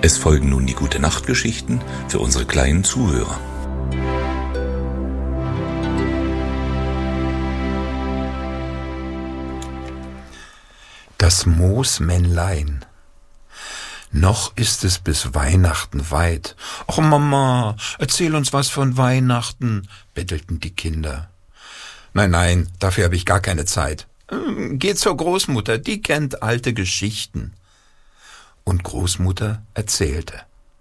Es folgen nun die Gute-Nacht-Geschichten für unsere kleinen Zuhörer. Das Moosmännlein. Noch ist es bis Weihnachten weit. »Och Mama, erzähl uns was von Weihnachten«, bettelten die Kinder. »Nein, dafür habe ich gar keine Zeit. Geh zur Großmutter, die kennt alte Geschichten.« Und Großmutter erzählte.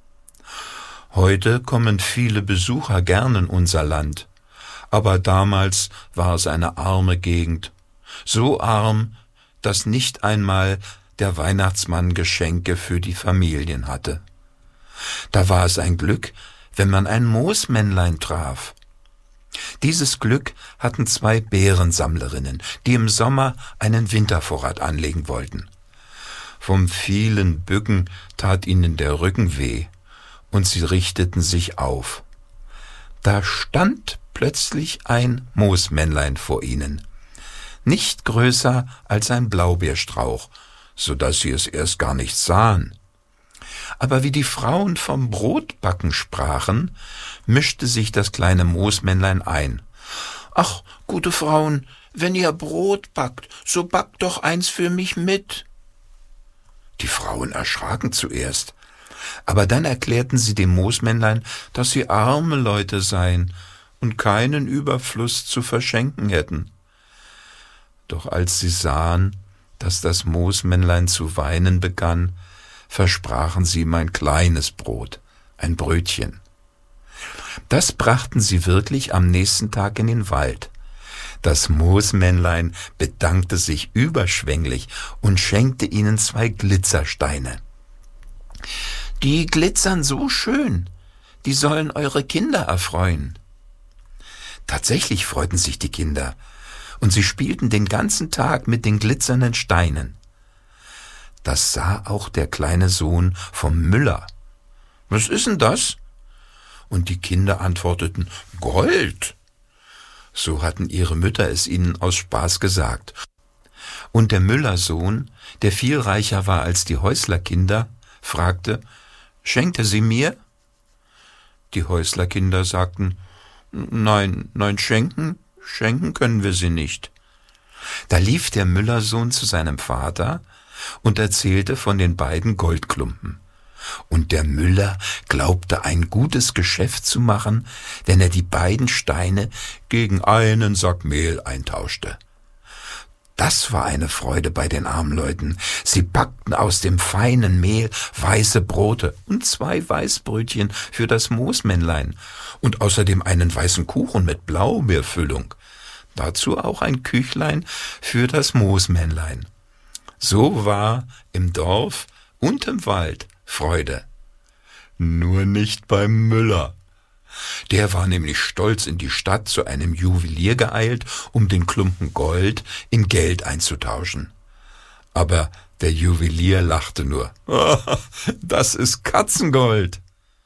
»Heute kommen viele Besucher gern in unser Land. Aber damals war es eine arme Gegend. So arm, dass nicht einmal der Weihnachtsmann Geschenke für die Familien hatte. Da war es ein Glück, wenn man ein Moosmännlein traf. Dieses Glück hatten 2 Beerensammlerinnen, die im Sommer einen Wintervorrat anlegen wollten. Vom vielen Bücken tat ihnen der Rücken weh, und sie richteten sich auf. Da stand plötzlich ein Moosmännlein vor ihnen, nicht größer als ein Blaubeerstrauch, so dass sie es erst gar nicht sahen. Aber wie die Frauen vom Brotbacken sprachen, mischte sich das kleine Moosmännlein ein. »Ach, gute Frauen, wenn ihr Brot backt, so backt doch eins für mich mit.« Die Frauen erschraken zuerst, aber dann erklärten sie dem Moosmännlein, dass sie arme Leute seien und keinen Überfluss zu verschenken hätten. Doch als sie sahen, dass das Moosmännlein zu weinen begann, versprachen sie ihm ein kleines Brot, ein Brötchen. Das brachten sie wirklich am nächsten Tag in den Wald. Das Moosmännlein bedankte sich überschwänglich und schenkte ihnen 2 Glitzersteine. »Die glitzern so schön, die sollen eure Kinder erfreuen.« Tatsächlich freuten sich die Kinder, und sie spielten den ganzen Tag mit den glitzernden Steinen. Das sah auch der kleine Sohn vom Müller. »Was ist denn das?« Und die Kinder antworteten, »Gold!« So hatten ihre Mütter es ihnen aus Spaß gesagt. Und der Müllersohn, der viel reicher war als die Häuslerkinder, fragte, »Schenkt er sie mir?« Die Häuslerkinder sagten, »Nein, schenken können wir sie nicht.« Da lief der Müllersohn zu seinem Vater und erzählte von den beiden Goldklumpen. Und der Müller glaubte, ein gutes Geschäft zu machen, wenn er die beiden Steine gegen einen Sack Mehl eintauschte. Das war eine Freude bei den armen Leuten. Sie backten aus dem feinen Mehl weiße Brote und 2 Weißbrötchen für das Moosmännlein und außerdem einen weißen Kuchen mit Blaubeerfüllung. Dazu auch ein Küchlein für das Moosmännlein. So war im Dorf und im Wald Freude. Nur nicht beim Müller. Der war nämlich stolz in die Stadt zu einem Juwelier geeilt, um den Klumpen Gold in Geld einzutauschen. Aber der Juwelier lachte nur. »Das ist Katzengold!«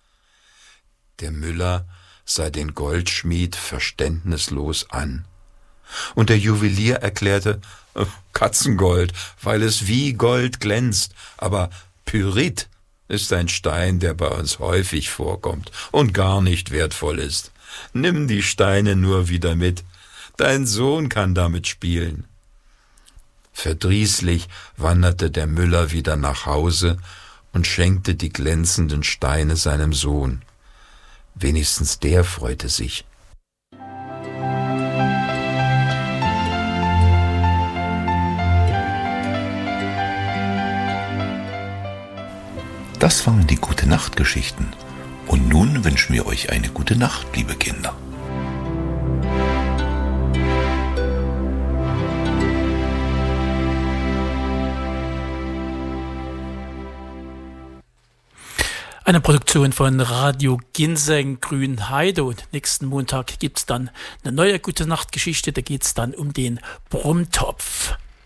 Der Müller sah den Goldschmied verständnislos an. Und der Juwelier erklärte, Katzengold, weil es wie Gold glänzt, aber Pyrit ist ein Stein, der bei uns häufig vorkommt und gar nicht wertvoll ist. Nimm die Steine nur wieder mit, dein Sohn kann damit spielen.« Verdrießlich wanderte der Müller wieder nach Hause und schenkte die glänzenden Steine seinem Sohn. Wenigstens der freute sich. Das waren die Gute-Nacht-Geschichten. Und nun wünschen wir euch eine gute Nacht, liebe Kinder. Eine Produktion von Radio Ginseng Grünheide. Und nächsten Montag gibt es dann eine neue Gute-Nacht-Geschichte. Da geht es dann um den Brummtopf.